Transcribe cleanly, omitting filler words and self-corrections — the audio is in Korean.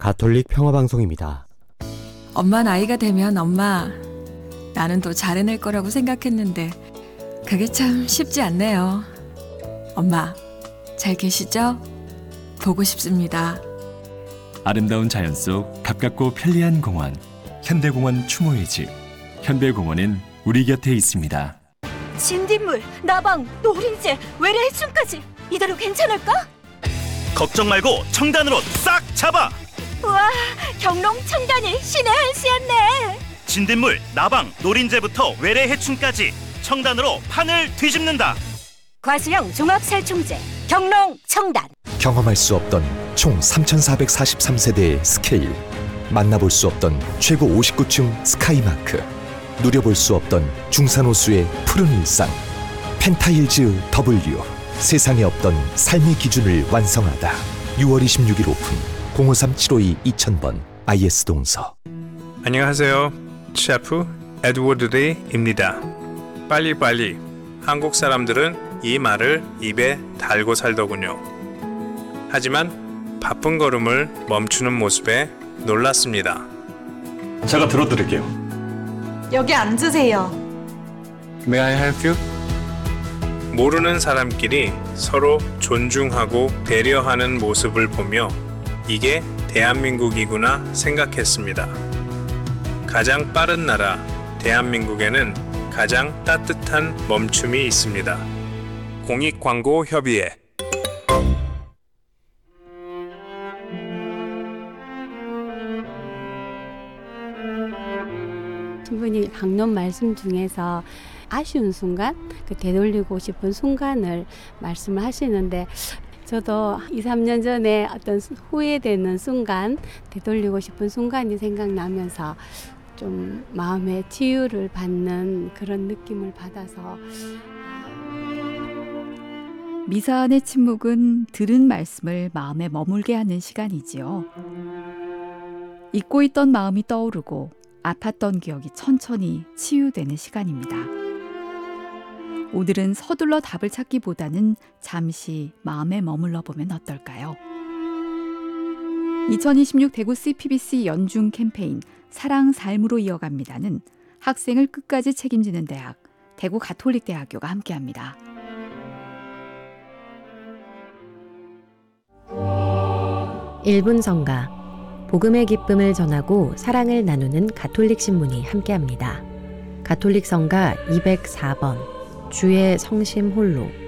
가톨릭 평화방송입니다. 엄마 나이가 되면 엄마, 나는 더 잘해낼 거라고 생각했는데 그게 참 쉽지 않네요. 엄마, 잘 계시죠? 보고 싶습니다. 아름다운 자연 속 가깝고 편리한 공원, 현대공원 추모의 집. 현대공원은 우리 곁에 있습니다. 진딧물, 나방, 노린재, 외래해충까지 이대로 괜찮을까? 걱정 말고 청단으로 싹 잡아! 우와, 경농 청단이 신의 한 수였네. 진딧물, 나방, 노린재부터 외래해충까지 청단으로 판을 뒤집는다. 과수형 종합살충제 경농 청단. 경험할 수 없던 총 3,443세대의 스케일, 만나볼 수 없던 최고 59층 스카이마크, 누려볼 수 없던 중산호수의 푸른 일상. 펜타일즈 W, 세상에 없던 삶의 기준을 완성하다. 6월 26일 오픈. 053-752-2000번 IS 동서. 안녕하세요. 셰프 에드워드 데이입니다. 빨리빨리. 한국 사람들은 이 말을 입에 달고 살더군요. 하지만 바쁜 걸음을 멈추는 모습에 놀랐습니다. 제가 들어드릴게요. 여기 앉으세요. May I help you? 모르는 사람끼리 서로 존중하고 배려하는 모습을 보며 이게 대한민국이구나 생각했습니다. 가장 빠른 나라 대한민국에는 가장 따뜻한 멈춤이 있습니다. 공익광고협의회. 신부님 강론 말씀 중에서 아쉬운 순간, 되돌리고 싶은 순간을 말씀을 하시는데 저도 2, 3년 전에 어떤 후회되는 순간, 되돌리고 싶은 순간이 생각나면서 좀 마음의 치유를 받는 그런 느낌을 받아서. 미사 안의 침묵은 들은 말씀을 마음에 머물게 하는 시간이지요. 잊고 있던 마음이 떠오르고 아팠던 기억이 천천히 치유되는 시간입니다. 오늘은 서둘러 답을 찾기보다는 잠시 마음에 머물러 보면 어떨까요? 2026 대구 CPBC 연중 캠페인 사랑 삶으로 이어갑니다는 학생을 끝까지 책임지는 대학, 대구 가톨릭대학교가 함께합니다. 일분 성가, 복음의 기쁨을 전하고 사랑을 나누는 가톨릭 신문이 함께합니다. 가톨릭 성가 204번, 주의 성심 홀로.